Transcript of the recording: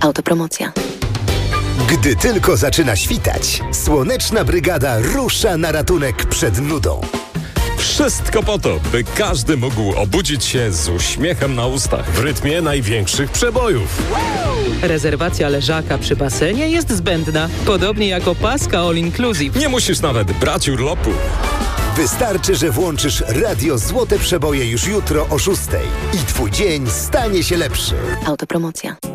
Autopromocja. Gdy tylko zaczyna świtać, Słoneczna Brygada rusza na ratunek przed nudą. Wszystko po to, by każdy mógł obudzić się z uśmiechem na ustach w rytmie największych przebojów. Rezerwacja leżaka przy basenie jest zbędna, podobnie jak opaska all inclusive. Nie musisz nawet brać urlopu. Wystarczy, że włączysz radio Złote Przeboje już jutro o 6:00 i twój dzień stanie się lepszy. Autopromocja.